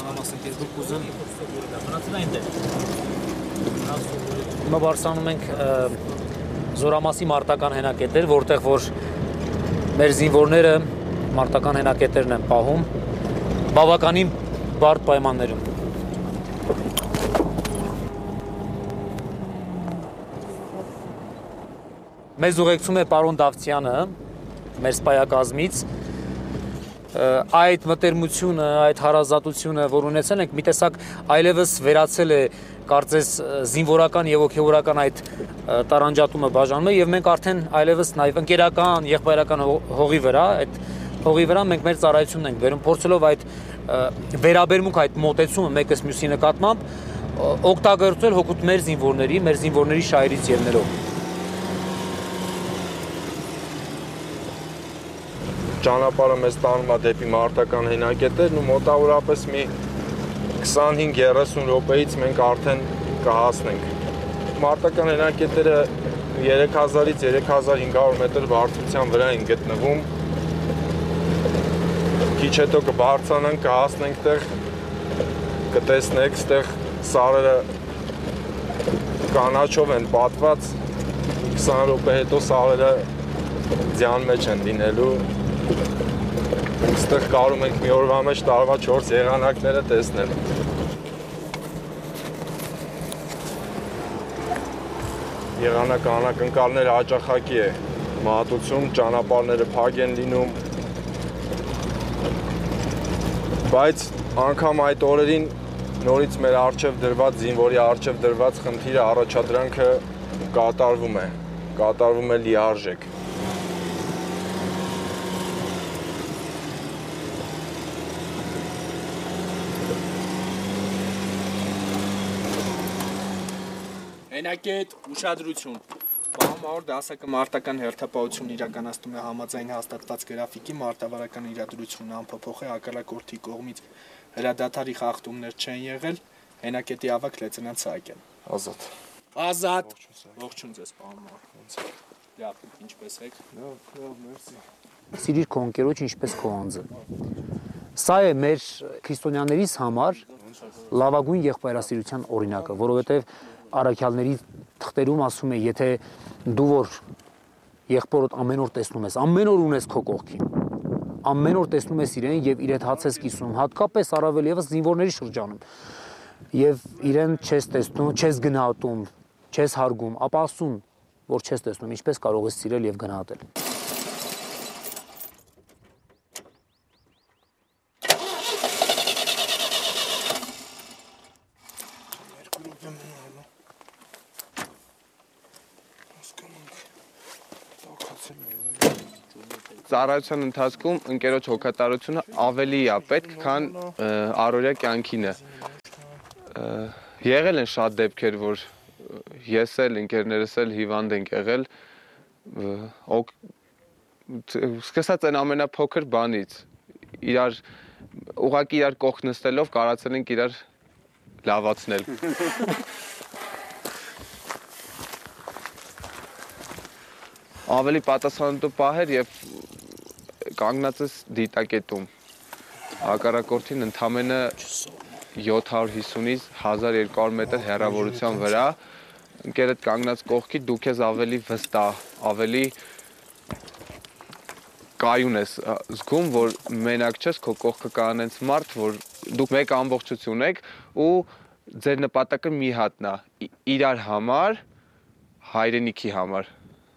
Համասնքես դուք ուզում մնացել այնտեղ։ Հիմա բարձրանում ենք Զորամասի մարտական հենակետեր, որտեղ որ մեր զինվորները մարտական հենակետերն են պահում բավականին բարդ պայմաններում։ Մեզ ուղեկցում է պարոն Դավթյանը, մեր սպայակազմից, այդ մտերմությունը, այդ հարազատությունը, որ ունեցել ենք, մի տեսակ այլևս վերացել է կարծես զինվորական եւ հոգեվորական այդ տարանջատումը բաժանում է եւ մենք արդեն այլևս նաեւ ընկերական, եղբայրական հողի վրա, այդ հողի վրա մենք մեր ծառայությունն ենք բերում, փորձելով այդ վերաբերմունք, այդ մոտեցումը մեկս մյուսի նկատմամբ օգտագործել հօգուտ մեր զինվորների շահերից ելնելով։ Ճանապարհը մեզ տանում է դեպի մարտական հենակետերն ու մոտավորապես մի 25-30 րոպեից մենք արդեն կհասնենք։ Մարտական հենակետերը 3000-ից 3500 մետր բարձրության վրա են գտնվում։ Քիչ հետո կբարձրանանք, կհասնենք տեղ, կտեսնեք, ստեղ սարերը կանաչով են պատված, 20 րոպե հետո սարերը ձյան մեջ են լինելու։ Այստեղ կարում ենք մի օրվա մեջ տարվա 4 եղանակները տեսնել։ Եղանակը անակնկալները հաճախակի է մատուցում, ճանապարհները փակ են լինում։ Բայց անգամ այդ օրերին նորից մեր առջև դրված զինվորի առջև դրված խնդիրը առաջադրանքը կատարվում է լիարժեք։ Հենակետ, ուշադրություն։ Պահամավոր դասակը մարտական հերթապահություն իրականացնում է համաձայն հաստատված գրաֆիկի մարտավարական իրադրությունն անփոփոխ է հակառակորդի կողմից հրադադարի խախտումներ չեն եղել, հենակետի ավագ լեյտենանտ Սահակյան։ Ազատ։ Ազատ։ Ողջույն ձեզ, պահամավոր։ Լավ, ինչպես եք։ Լավ, մերսի։ Սիրիր քո ընկերոջ ինչպես քո անձը։ Սա է մեր քրիստոնյաներիս համար լավագույն եղբայրասիրության օրինակը, որովհետև Արաքյալների թղթերում ասում է, եթե դու որ եղբորդ ամեն օր տեսնում ես, ամեն օր ունես քո կողքին, ամեն օր տեսնում ես իրեն եւ իր հետ հաց ես կիսում, հատկապես առավել եւս զինվորների շրջանում, եւ իրեն չես տեսնում, չես գնահատում, չես հարգում, ապա ասում, որ չես տեսնում, ինչպես կարող ես սիրել եւ գնահատել։ Ծառայության ընթացքում ընկերոջ հոգատարությունը ավելի է պետք, քան առօրյա կյանքին է։ Եղել են շատ դեպքեր, որ ես էլ, ընկերներս էլ հիվանդ ենք եղել, սկսած այն ամենափոքր բանից, ուղղակի իրար կողք նստելով կարացել ենք իրար լավացնել։ Ավելի պատասխանատու պահեր եւ կանգնած ես դիտակետում։ Հակառակորդին ընդամենը 750-ից 1200 մետր հեռավորության վրա ընկերդ կանգնած կողքի դու քեզ ավելի վստահ, ավելի կայուն ես զգում, որ մենակ չես, քո կողքը կա այնց մարդ, որ դուք մեկ ամբողջություն եք ու ձեր նպատակը մի հատն է՝ իրար համար, հայրենիքի համար։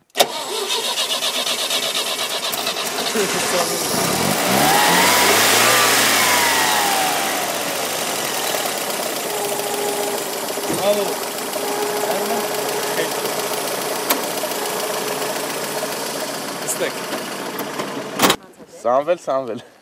Սամվել։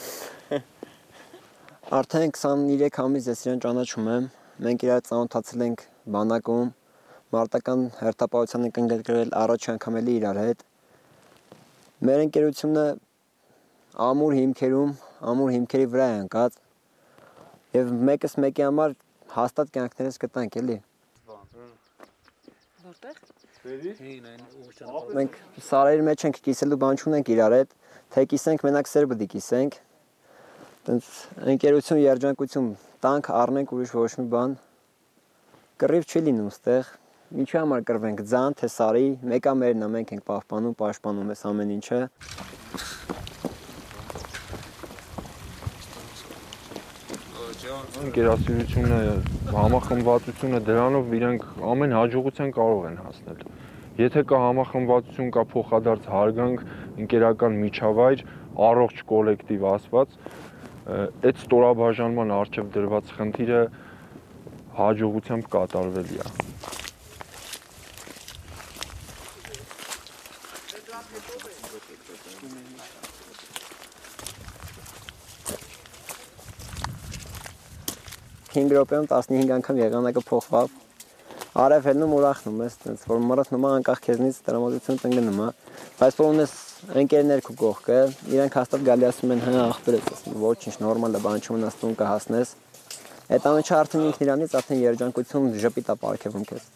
Արդեն 23 ամիս ես իրեն ճանաչում եմ, մենք իրար ծանոթացել ենք բանակում, մարտական հերթապահության ենք ընդգրկվել առաջ անգամ էլի իրար հետ։ Մեր ընկերությունը ամուր հիմքերի վրա է ընկած եւ մեկս մեկի համար հաստատ կյանքներս կտանք էլի։ Որտեղ։ Մենք սարերի մեջ ենք կիսելու բան չունենք իրար հետ, թե կիսենք մենակ սեր պետք է կիսենք։ Տենց ընկերություն, երջանկություն տանք, առնենք ուրիշ ոչ մի բան։ Կռիվ չի լինում ստեղ։ Ինչի համար կռվենք, ձան թե սարի, մեկա մերն է, մենք ենք պահպանում, պաշտպանում ես ամեն ինչը։ Ընկերասիրությունը, համախմբվածությունը դրանով իրենք ամեն հաջողության կարող են հասնել։ Եթե կա համախմբվածություն, կա փոխադարձ հարգանք, ընկերական միջավայր, առողջ կոլեկտիվ ասված, այդ ստորաբաժանման առջև դրված խնդիրը հաջողությամբ կատարվելի է։ Հինգ րոպեում 15 անգամ եղանակը փոխվավ։ Արև հելնում ուրախնում ես, տենց որ մռած նոմա անկախ քեզնից տրամադրություն տնկնում է, բայց որ ունես ընկերներ քո կողքը, իրենք հաստատ գալի ասում են, հա ախպերս, ոչինչ նորմալ է, բան չունենաս, տուն կհասնես։ Այդ ամենը արդեն ինքն իրանից արդեն երջանկություն ժպիտ է պարգևում քեզ։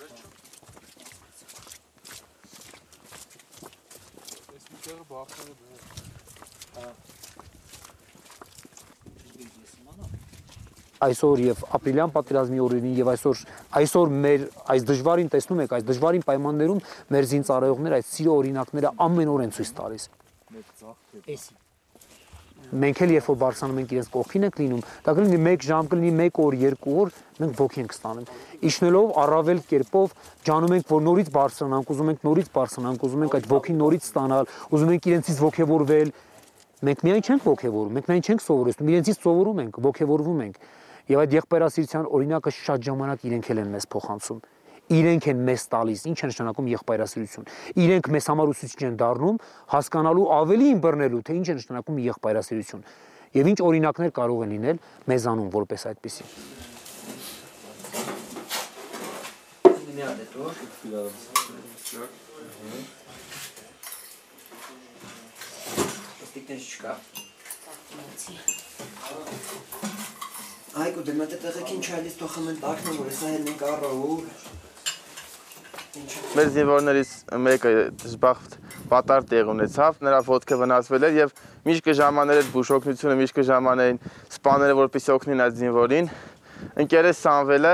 Այսօր եւ ապրիլյան պատերազմի օրերին եւ այսօր մեր այս դժվարին տեսնում եք, այս դժվարին պայմաններում մեր զինծառայողները այս սիրո օրինակները ամեն օր են ցույց տալիս։ Մենք էլ երբ որ բարձրանում ենք իրենց կողքին ենք լինում, դա կլինի 1 ժամ, կլինի 1 օր, 2 օր, մենք ոգի ենք ստանում։ Իջնելով առավել կերպով ջանում ենք, որ նորից բարձրանանք, ուզում ենք նորից բարձրանանք, ուզում ենք այդ ոգին նորից ստանալ, ուզում ենք իրենցից ոգևորվել։ Մենք միայն չենք ոգևորում, մենք միայն չենք սովորեցնում, իրենցից սովորում ենք, ոգևորվում ենք։ Եվ այդ եղբայրասիրության օրինակը շատ ժամանակ իրենք են մեզ փոխանցում։ Իրենք են մեզ տալիս, ինչ է նշանակում եղբայրասիրություն։ Իրենք մեզ համար ուսուցիչ են դառնում հասկանալու ավելի ըմբռնելու, թե ինչ է նշանակում եղբայրասիրություն։ Եվ ինչ օրինակներ կարող են լինել մեզանում որպես այդպիսի։ Այգու դեմատ է տեղեքին չայլից թողում են տակնում, որ հեսա հելնենք առավուր։ Մեր զինվորներից մեկը դժբախտ պատար տեղ ունեցավ, նրա ոտքը վնասվել էր եւ միշտ կժամաներ այդ բուժօգնությունը, միշտ կժամանեին սպաները, որպեսզի օգնեն այդ զինվորին։ Ընկերս Սամվելը,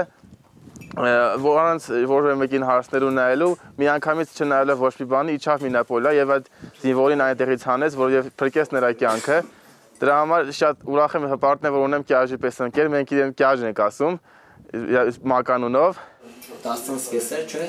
որոնց որևէ մեկին հարցներ ունայելու, միանգամից չնայելով ոչ մի բանի, իջավ մինապոլա եւ այդ զինվորին այնտեղից հանեց, որ փրկեց նրա կյանքը։ Դրա համար շատ ուրախ եմ հպարտն եմ, որ ունեմ կյաժի պես ընկեր, մենք իրեն կյաժ ենք ասում, մականունով։ 10-ից կեսեր, չէ։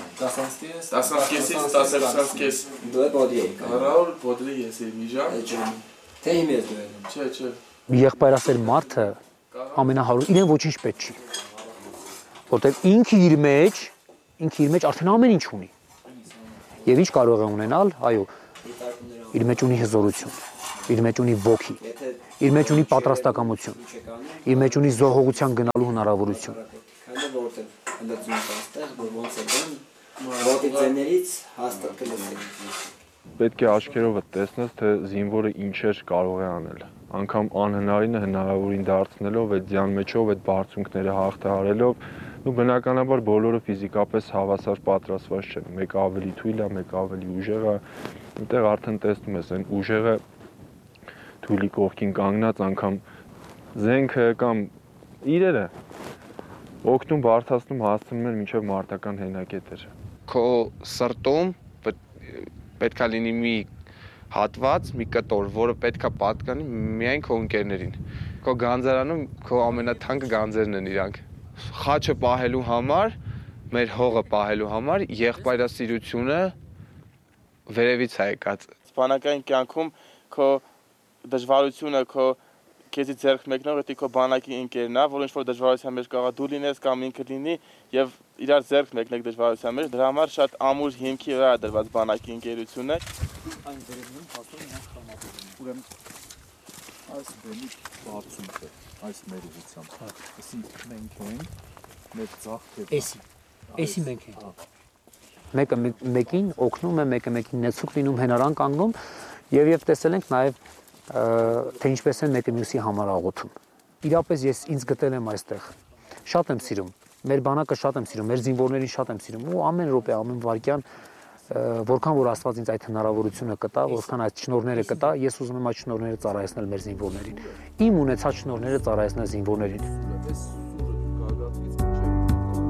10-ից 10-ից Դու է բոդի եք։ Ռաուլ բոդրի ես եմ իջա։ Թե իմ ես դու եք։ Չէ։ Եղբայրասեր մարդը ամենահարույց իրեն ոչինչ պետք չի։ Որտեղ ինքը իր մեջ արդեն ամեն ինչ ունի։ Եվ ինչ կարող է ունենալ, այո, իր մեջ ունի հզորություն, իր մեջ ունի ոգի, իր մեջ ունի պատրաստակամություն, իր մեջ ունի զոհողության գնալու հնարավորություն։ Քանի որտեղ հլծում կաստեղ, որ ոնց է բան, ոտի ձեներից հաստատ կլսեք։ Պետք է աչքերովը տեսնես, թե զինվորը ինչեր կարող է անել։ Անկամ անհնարինը հնարավորին դարձնելով, այդ ձյան մեջով, այդ բարձունքները հաղթահարելով, ու բնականաբար բոլորը ֆիզիկապես հավասար պատրաստված չեն։ Մեկը ավելի թույլ է, մեկը ավելի ուժեղ է։ Այնտեղ արդեն տեսնում ես, այն ուժեղը թույլի կողքին կանգնած անգամ զենքը կամ իրերը օգնում բարթացնում հասցնում են մինչև մարտական հենակետերը։ Քո սրտում պետքա լինի մի հատված, մի կտոր, որը պետքա պատկանի միայն քո ընկերներին։ Քո գանձարանում քո ամենաթանկը գանձերն են իրանք։ Խաչը պահելու համար, մեր հողը պահելու համար եղբայրասիրությունը վերևից է եկած։ Սպանական կյանքում քո դժվարությունը, քո քեզի ձեռք մեկնող դա քո բանակի ընկերն է, որ ինչ որ դժվարության մեջ կարող դու լինես կամ ինքը լինի եւ իրար ձեռք մեկնեք դժվարության մեջ, դրա համար շատ ամուր հիմքի վրա է դրված բանակի ընկերությունը։ Այն դերևում հասնում են խրամատում։ Ուրեմն այս բեմի բարձունքը, այս մեր ուղղությամբ, այսինքն մենք ենք մեր ծաղկը։ Էսի մենք ենք։ Մեկը մեկին օգնում է, մեկը մեկին նեցուկ լինում, հենարան կանգնում եւ տեսել ենք նաեւ թե ինչպես են մեկը մյուսի համար աղոթում։ Իրապես ես ինձ գտել եմ այստեղ։ Շատ եմ սիրում։ Մեր բանակը շատ եմ սիրում, մեր զինվորներին շատ եմ սիրում ու ամեն րոպե, ամեն վայրկյան որքան որ Աստված ինձ այդ հնարավորությունը կտա, որքան այդ շնորհները կտա, ես ուզում եմ այդ շնորհները ծառայեցնել մեր զինվորներին։ Իմ ունեցած շնորհները ծառայեցնել զինվորներին։